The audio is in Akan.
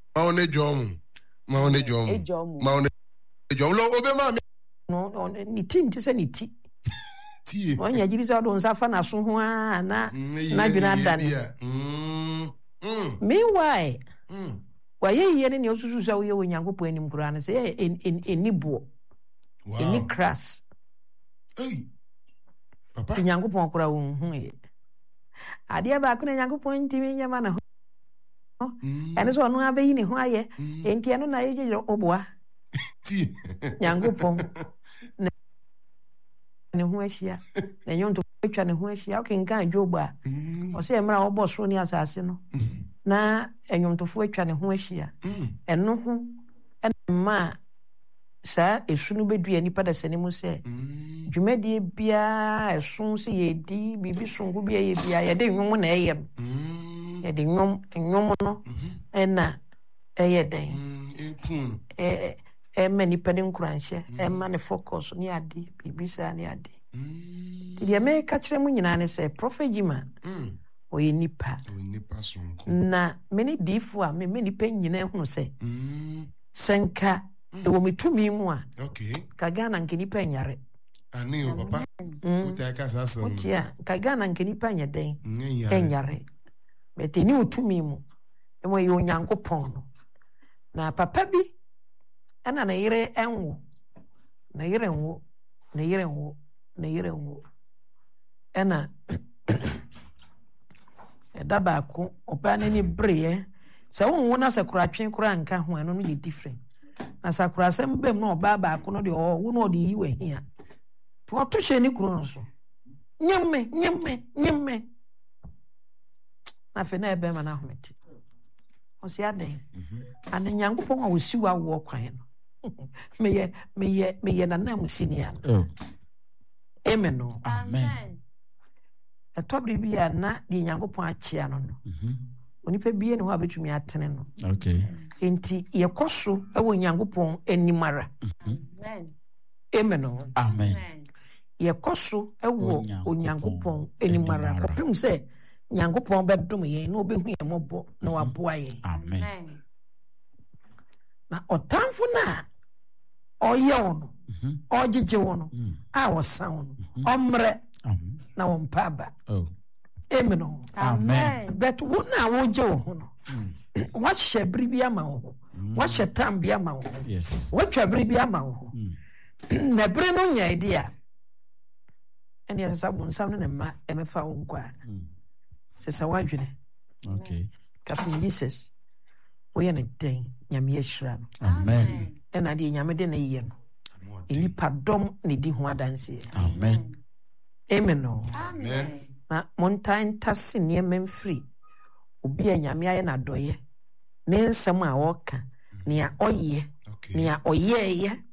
Maone Jom. Maone Jom. Maone Jom. Lo obema me. No, ni team ti se ni ti. Ti. Onya jiri sa do nsa fa na so ho a na dwena dan. Meanwhile, wa ye ne osusu sa wo ye Onyankopon anim kura na se eni bo. Eni crass. Hey. Papa. Ti Onyankopon kura wo hu e. Ade ba ko na Onyankopon ntimi nyama na ho. Ene so no abeyi ne ho aye. Enti eno na ye oboa. Ti. Onyankopon ne ho ahia. Na nyonto atwa ne ho ahia. O kenkan Job a. O se emra obo so ni asase no. Na enyomtofo atwa ne ho ahia. Eno ho ma sa esunu bedua nipa da sene mu se dwumadi bia esun se yedi bibi sungu bia ye bia ye de nwom na eyem ye de nwom no na eye den mani pani nkuranhye ma ne focus ni ade bibi sa ni ade ti de me ka kire mu nyina ne se prophet Jima oye nipa sonko na meni difo a me nipa nyina ehunu se senka ewo mitumi mu a ka Ghana nke nipa nyare ani o papa utaka sasa utia ka Ghana nke nipa nyeden enyare bete ni utumi mu emo ye Onyankopon no na papa bi ana na yire enwo na yire nwo ena edaba ko opa na ni breye se won na sakura twen kura nka ho eno no ye different na sakura sem bem no ba ko no de wo no de yiwe hia to to hye ni kuro no so nyemme na fe na ebe ma na hometi o si aden ane Nyankopon a wo siwa wo kwan no meye na na musinia amen no Amen. atobri bia na di Nyankopon achia no no onipa bie ne ho abetumi atene no okay enti yekoso ewo Nyankopon animara amen no amen yekoso ewo Onyankopon animara kopim se Nyankopon bedom ye na obehu ye mobo na waboa ye amen na otamfo na oye ono ojeje ono a wosa ono omre na wompaba amen no amen but wona woje wo no what she bribi ama wo what she tambia ama wo yes what she bribi ama wo na bre no nya idea ene asa bunsam ne ma emefa wo nkwa sesa wadwene okay Captain Jesus we ne den nyame yeshira amen ena de nyame de na yiye no eni padom ne di ho adanse amen amen no amen na mountain tase ne memfree obi a nyame aye na doye ne nsem a woka ne a oye ne a oyeye